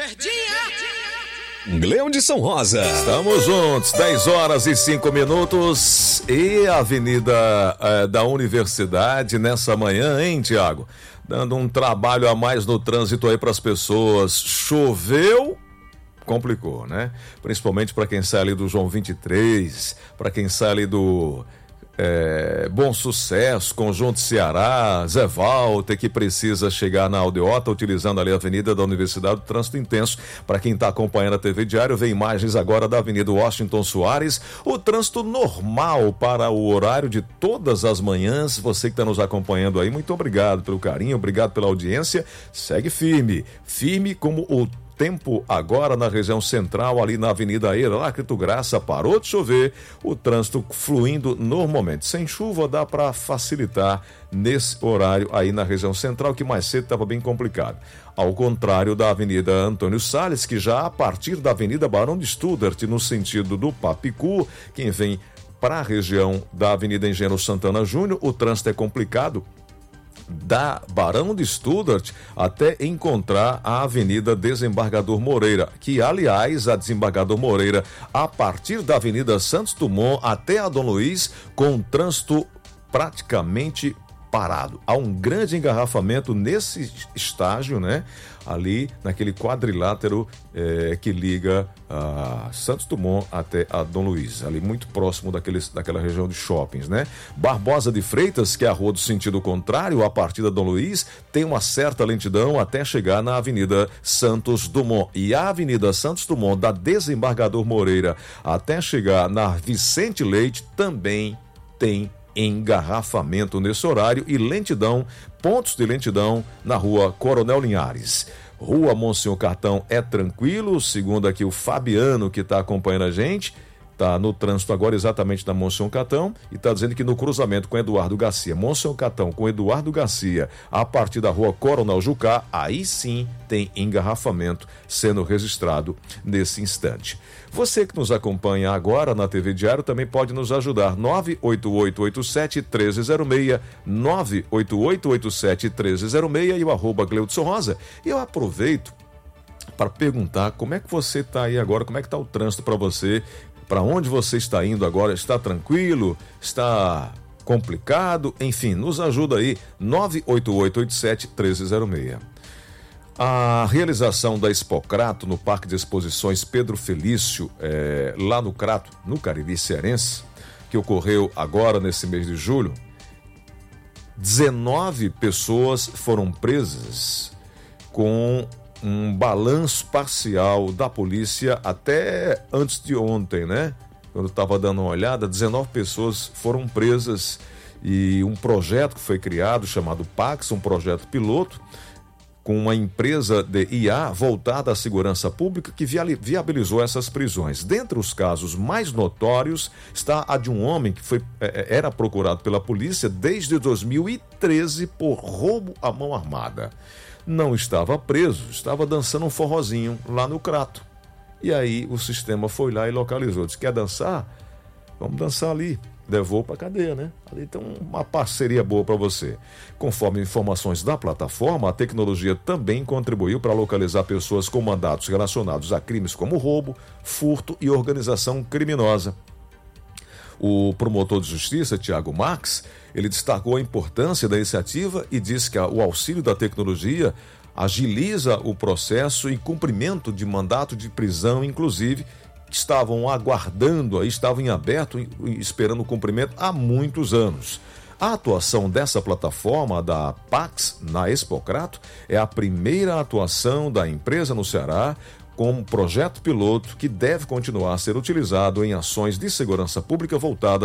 Leão de São Rosa. Estamos juntos, 10h05 e a Avenida da Universidade nessa manhã, hein, Tiago? Dando um trabalho a mais no trânsito aí para as pessoas. Choveu, complicou, né? Principalmente para quem sai ali do João 23, para quem sai ali do Bom Sucesso, Conjunto Ceará, Zé Walter, que precisa chegar na Aldeota, utilizando ali a Avenida da Universidade, o trânsito intenso. Para quem está acompanhando a TV Diário, vê imagens agora da Avenida Washington Soares, o trânsito normal para o horário de todas as manhãs. Você que está nos acompanhando aí, muito obrigado pelo carinho, obrigado pela audiência. Segue firme como o tempo agora na região central, ali na Avenida Heráclito Graça. Parou de chover, o trânsito fluindo normalmente. Sem chuva dá para facilitar nesse horário aí na região central, que mais cedo estava bem complicado. Ao contrário da Avenida Antônio Salles, que já a partir da Avenida Barão de Studart, no sentido do Papicu, quem vem para a região da Avenida Engenheiro Santana Júnior, o trânsito é complicado da Barão de Studart até encontrar a Avenida Desembargador Moreira, que aliás a Desembargador Moreira, a partir da Avenida Santos Dumont até a Dom Luiz, com trânsito praticamente parado. Há um grande engarrafamento nesse estágio, né? Ali naquele quadrilátero que liga a Santos Dumont até a Dom Luiz, ali muito próximo daquela região de shoppings, né? Barbosa de Freitas, que é a rua do sentido contrário, a partir da Dom Luiz, tem uma certa lentidão até chegar na Avenida Santos Dumont. E a Avenida Santos Dumont, da Desembargador Moreira até chegar na Vicente Leite, também tem engarrafamento nesse horário e lentidão, pontos de lentidão na rua Coronel Linhares. Rua Monsenhor Cartão é tranquilo, segundo aqui o Fabiano, que está acompanhando a gente, está no trânsito agora exatamente na Monsenhor Cartão e está dizendo que no cruzamento com Eduardo Garcia, Monsenhor Cartão com Eduardo Garcia, a partir da rua Coronel Jucá, aí sim tem engarrafamento sendo registrado nesse instante. Você que nos acompanha agora na TV Diário também pode nos ajudar. 98887-1306, 98887-1306 e o @Gleudson Rosa. E eu aproveito para perguntar como é que você está aí agora, como é que está o trânsito para você, para onde você está indo agora, está tranquilo, está complicado, enfim, nos ajuda aí, 98887-1306. A realização da Expocrato no Parque de Exposições Pedro Felício, lá no Crato, no Cariri Cearense, que ocorreu agora nesse mês de julho, 19 pessoas foram presas com um balanço parcial da polícia até antes de ontem, né? Quando eu estava dando uma olhada, 19 pessoas foram presas e um projeto que foi criado chamado Pax, um projeto piloto, com uma empresa de IA voltada à segurança pública que viabilizou essas prisões. Dentre os casos mais notórios está a de um homem que era procurado pela polícia desde 2013 por roubo à mão armada. Não estava preso, estava dançando um forrozinho lá no Crato. E aí o sistema foi lá e localizou. Disse: quer dançar? Vamos dançar ali. Levou para a cadeia, né? Ali tem uma parceria boa para você. Conforme informações da plataforma, a tecnologia também contribuiu para localizar pessoas com mandatos relacionados a crimes como roubo, furto e organização criminosa. O promotor de justiça, Tiago Marques, ele destacou a importância da iniciativa e disse que o auxílio da tecnologia agiliza o processo e cumprimento de mandato de prisão, inclusive, que estavam aguardando, estavam em aberto, esperando o cumprimento há muitos anos. A atuação dessa plataforma da Pax na Expocrato é a primeira atuação da empresa no Ceará como projeto piloto que deve continuar a ser utilizado em ações de segurança pública voltadas